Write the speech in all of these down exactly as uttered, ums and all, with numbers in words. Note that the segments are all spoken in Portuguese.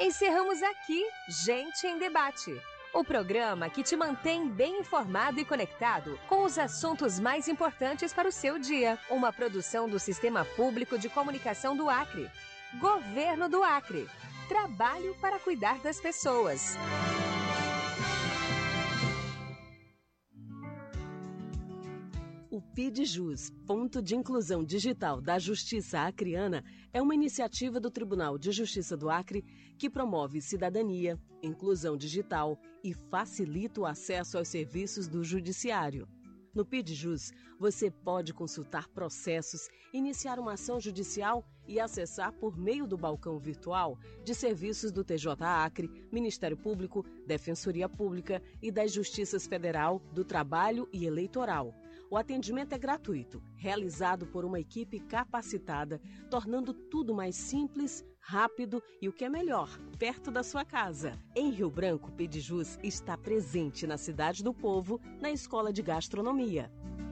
Encerramos aqui Gente em Debate, o programa que te mantém bem informado e conectado com os assuntos mais importantes para o seu dia. Uma produção do Sistema Público de Comunicação do Acre. Governo do Acre. Trabalho para cuidar das pessoas. O PIDJUS, Ponto de Inclusão Digital da Justiça Acreana, é uma iniciativa do Tribunal de Justiça do Acre que promove cidadania, inclusão digital e facilita o acesso aos serviços do Judiciário. No PIDJUS, você pode consultar processos, iniciar uma ação judicial e acessar por meio do balcão virtual de serviços do T J Acre, Ministério Público, Defensoria Pública e das Justiças Federal, do Trabalho e Eleitoral. O atendimento é gratuito, realizado por uma equipe capacitada, tornando tudo mais simples, rápido e, o que é melhor, perto da sua casa. Em Rio Branco, o PIDJUS está presente na Cidade do Povo, na Escola de Gastronomia.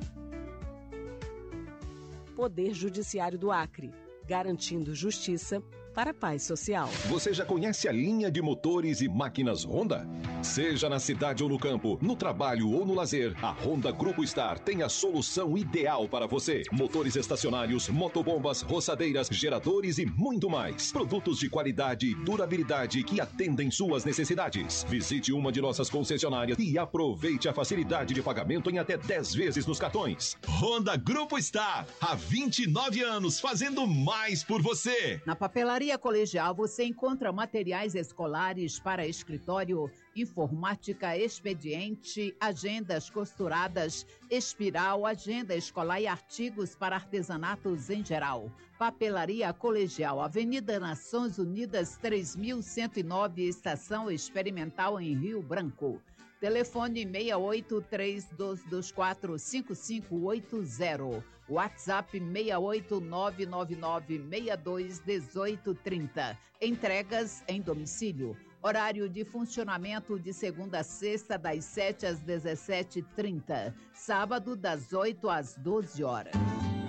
Poder Judiciário do Acre, garantindo justiça para a paz social. Você já conhece a linha de motores e máquinas Honda? Seja na cidade ou no campo, no trabalho ou no lazer, a Honda Grupo Star tem a solução ideal para você. Motores estacionários, motobombas, roçadeiras, geradores e muito mais. Produtos de qualidade e durabilidade que atendem suas necessidades. Visite uma de nossas concessionárias e aproveite a facilidade de pagamento em até dez vezes nos cartões. Honda Grupo Star, há vinte e nove anos fazendo mais por você. Na papelaria Colegial você encontra materiais escolares para escritório, informática, expediente, agendas costuradas, espiral, agenda escolar e artigos para artesanatos em geral. Papelaria Colegial, Avenida Nações Unidas três mil cento e nove, Estação Experimental em Rio Branco. Telefone seis oito três dois dois quatro cinco cinco oito zero. WhatsApp seis oito nove nove nove seis dois um oito três zero. Entregas em domicílio. Horário de funcionamento de segunda a sexta, das sete às dezessete e trinta. Sábado, das oito às doze horas.